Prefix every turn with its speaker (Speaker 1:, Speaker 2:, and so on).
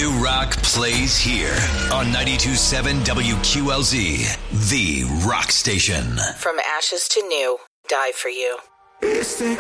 Speaker 1: New rock plays here on 92.7 WQLZ, the rock station.
Speaker 2: From ashes to new, die for you.
Speaker 3: It's the